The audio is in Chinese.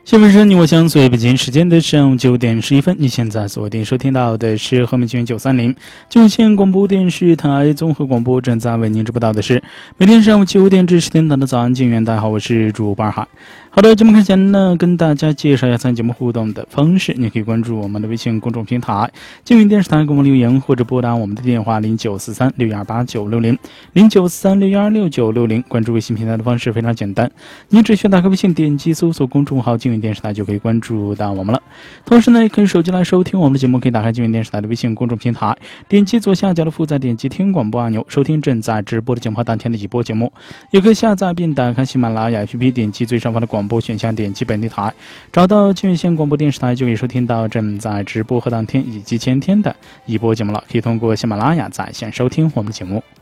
新闻是你我相随，北京时间的上午9点11分，你现在锁定收听到的是和美军930就县广播电视台综合广播，正在为您直播到的是每天上午9点至10点的早安静园。大家好，我是主播二海。好的，节目开前呢，跟大家介绍一下参与节目互动的方式。你可以关注我们的微信公众平台静园电视台，给我们留言，或者拨打我们的电话0943618960，0943616960。关注微信平台的方式非常简单，你只需要打开微信，点击搜索公众号静园电视台就可以关注到我们了。同时呢，也可以手机来收听我们的节目，可以打开静园电视台的微信公众平台，点击左下角的负载，点击听广播按钮，收听正在直播的节目和当天的已播节目。也可以下载并打开喜马拉雅 APP， 点击最上方的广播选项，点击本地台，找到静园县广播电视台，就可以收听到正在直播和当天以及前天的已播节目了。可以通过喜马拉雅在线收听我们的节目。